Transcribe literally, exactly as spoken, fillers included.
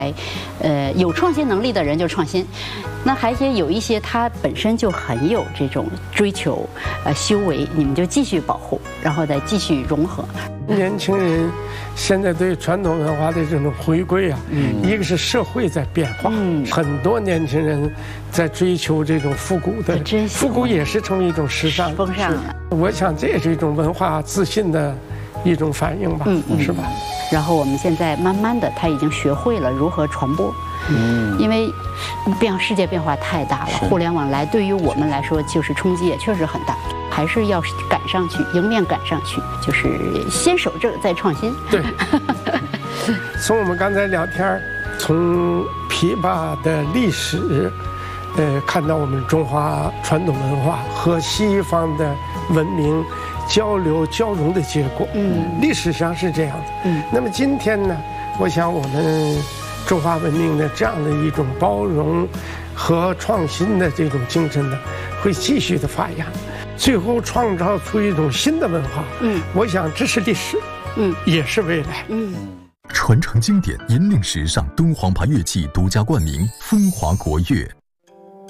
哎，呃，有创新能力的人就创新，那还些有一些他本身就很有这种追求，呃，修为，你们就继续保护，然后再继续融合。 年轻人现在对传统文化的这种回归啊，嗯、一个是社会在变化，嗯、很多年轻人在追求这种复古的，复古也是成为一种时尚风尚了。 我想这也是一种文化自信的一种反应吧，嗯、是吧？ 然后我们现在慢慢的，他已经学会了如何传播，嗯，因为变世界变化太大了，互联网来对于我们来说就是冲击也确实很大，还是要赶上去，迎面赶上去，就是先守正再创新。 对，从我们刚才聊天，从琵琶的历史，呃，看到我们中华传统文化和西方的文明交流交融的结果，嗯，历史上是这样的，嗯。那么今天呢，我想我们中华文明的这样的一种包容和创新的这种精神呢，会继续的发扬，最后创造出一种新的文化。嗯，我想这是历史，嗯，也是未来。嗯， 传承经典，引领时尚，敦煌牌乐器独家冠名风华国乐。